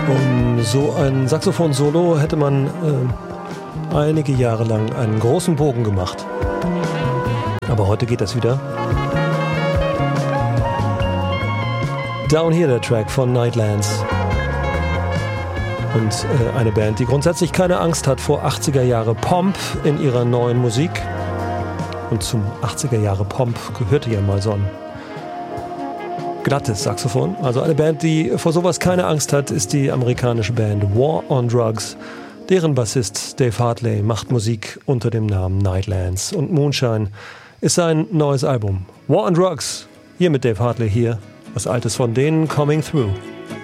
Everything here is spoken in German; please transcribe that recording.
So ein Saxophon-Solo hätte man einige Jahre lang einen großen Bogen gemacht. Aber heute geht das wieder. Down Here, der Track von Nightlands. Und eine Band, die grundsätzlich keine Angst hat vor 80er Jahre Pomp in ihrer neuen Musik. Und zum 80er Jahre Pomp gehörte ja mal so ein glattes Saxophon. Also eine Band, die vor sowas keine Angst hat, ist die amerikanische Band War on Drugs. Deren Bassist Dave Hartley macht Musik unter dem Namen Nightlands. Und Moonshine ist sein neues Album. War on Drugs. Hier mit Dave Hartley hier. Was Altes von denen, Coming Through.